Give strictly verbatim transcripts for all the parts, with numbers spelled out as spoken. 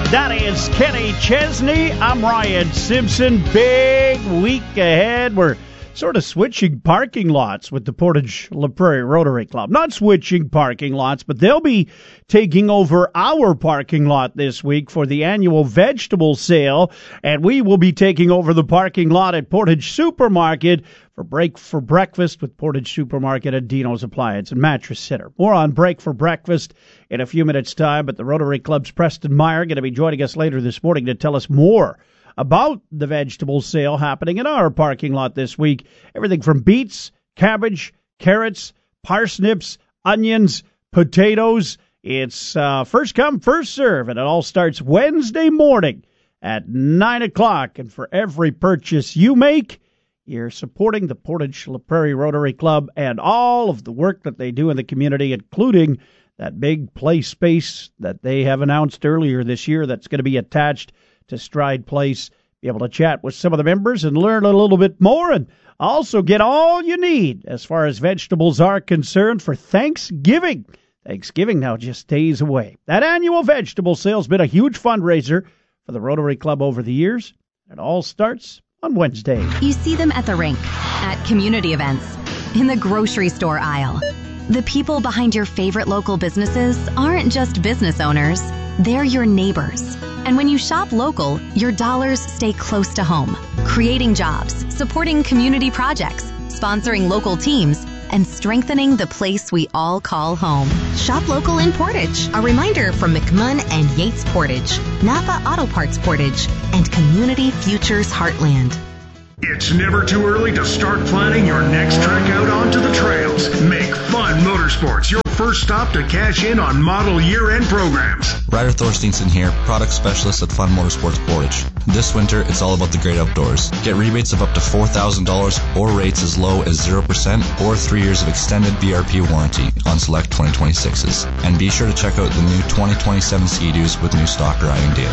That is Kenny Chesney. I'm Ryan Simpson. Big week ahead. We're sort of switching parking lots with the Portage La Prairie Rotary Club. Not switching parking lots, but they'll be taking over our parking lot this week for the annual vegetable sale, and we will be taking over the parking lot at Portage Supermarket for Break for Breakfast with Portage Supermarket and Dino's Appliance and Mattress Center. More on Break for Breakfast in a few minutes' time, but the Rotary Club's Preston Meyer going to be joining us later this morning to tell us more about the vegetable sale happening in our parking lot this week. Everything from beets, cabbage, carrots, parsnips, onions, potatoes. It's uh, first come, first serve, and it all starts Wednesday morning at nine o'clock. And for every purchase you make, you're supporting the Portage La Prairie Rotary Club and all of the work that they do in the community, including that big play space that they have announced earlier this year that's going to be attached to Stride Place. Be able to chat with some of the members and learn a little bit more, and also get all you need as far as vegetables are concerned for Thanksgiving. Thanksgiving now just days away. That annual vegetable sale has been a huge fundraiser for the Rotary Club over the years. It all starts on Wednesday. You see them at the rink, at community events, in the grocery store aisle. The people behind your favorite local businesses aren't just business owners, they're your neighbors. And when you shop local, your dollars stay close to home, creating jobs, supporting community projects, sponsoring local teams, and strengthening the place we all call home. Shop local in Portage. A reminder from McMunn and Yates Portage, Napa Auto Parts Portage, and Community Futures Heartland. It's never too early to start planning your next trek out onto the trails. Make Fun Motorsports your first stop to cash in on model year-end programs. Ryder Thorsteinson here, product specialist at Fun Motorsports Portage. This winter, it's all about the great outdoors. Get rebates of up to four thousand dollars or rates as low as zero percent or three years of extended V R P warranty on select twenty twenty-sixes. And be sure to check out the new twenty twenty-seven Ski-Doos with new stock arriving daily.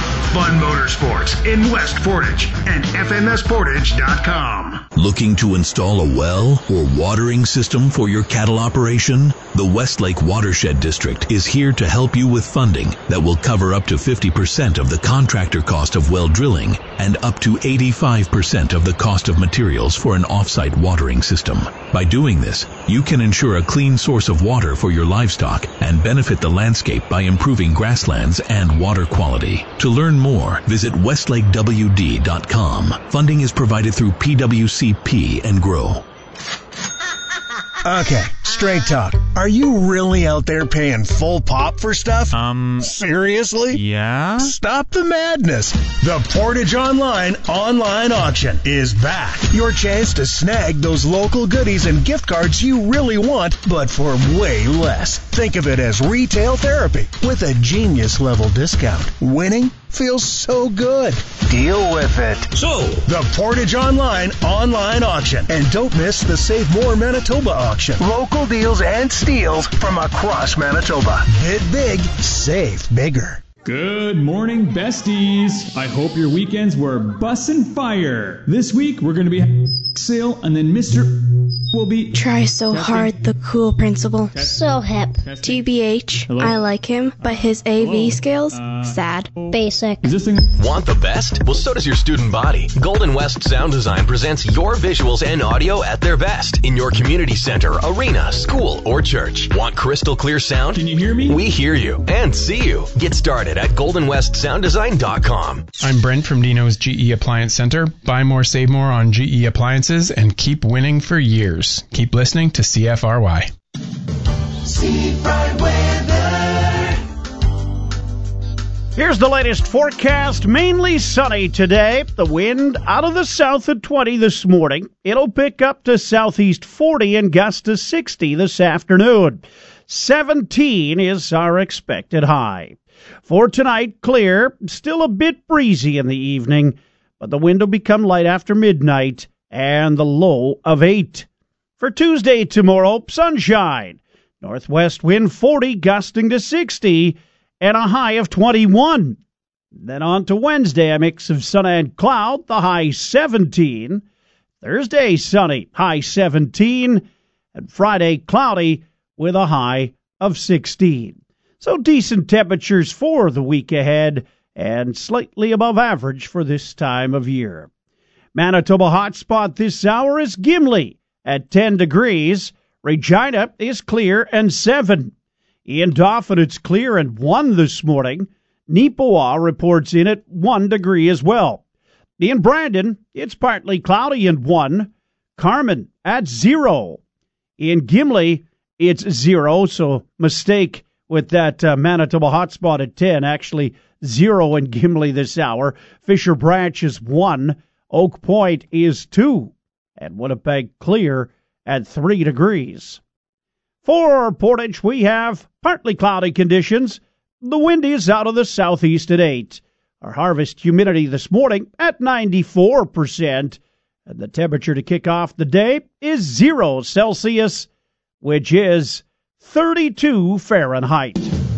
Fun Motorsports in West Portage and F M S Portage dot com. Looking to install a well or watering system for your cattle operation? The Westlake Watershed District is here to help you with funding that will cover up to fifty percent of the contractor cost of well drilling and up to eighty-five percent of the cost of materials for an off-site watering system. By doing this, you can ensure a clean source of water for your livestock and benefit the landscape by improving grasslands and water quality. To learn more, visit westlake w d dot com. Funding is provided through P W C P and Grow. Okay, straight talk. Are you really out there paying full pop for stuff? Um... Seriously? Yeah? Stop the madness. The Portage Online online auction is back. Your chance to snag those local goodies and gift cards you really want, but for way less. Think of it as retail therapy with a genius-level discount. Winning feels so good. Deal with it. So, the Portage Online online auction. And don't miss the Save More Manitoba auction. Local deals and steals from across Manitoba. Bid big, save bigger. Good morning, besties. I hope your weekends were bussin' fire. This week, we're going to be having a sale, and then Mister will be... Try so testing. hard, the cool principal. Testing. So hip. Testing. T B H, Hello? I like him, but his A V Hello? skills, Uh, sad. Basic. Is this thing... Want the best? Well, so does your student body. Golden West Sound Design presents your visuals and audio at their best in your community center, arena, school, or church. Want crystal clear sound? Can you hear me? We hear you and see you. Get started at golden west sound design dot com. I'm Brent from Dino's G E Appliance Center. Buy more, save more on G E appliances and keep winning for years. Keep listening to C F R Y. Seafront weather. Here's the latest forecast. Mainly sunny today. The wind out of the south at twenty this morning. It'll pick up to southeast forty and gust to sixty this afternoon. seventeen is our expected high. For tonight, clear, still a bit breezy in the evening, but the wind will become light after midnight and the low of eight. For Tuesday tomorrow, sunshine. Northwest wind forty, gusting to sixty, and a high of twenty-one. Then on to Wednesday, a mix of sun and cloud, the high seventeen. Thursday, sunny, high seventeen. And Friday, cloudy, with a high of sixteen. So decent temperatures for the week ahead and slightly above average for this time of year. Manitoba hotspot this hour is Gimli at ten degrees. Regina is clear and seven. In Dauphin, it's clear and one this morning. Neepawa reports in at one degree as well. In Brandon, it's partly cloudy and one. Carmen at zero. In Gimli, it's zero, so mistake with that uh, Manitoba hotspot at ten. Actually, zero in Gimli this hour. Fisher Branch is one. Oak Point is two. And Winnipeg clear at three degrees. For Portage, we have partly cloudy conditions. The wind is out of the southeast at eight. Our harvest humidity this morning at ninety-four percent. And the temperature to kick off the day is zero Celsius, which is thirty-two Fahrenheit.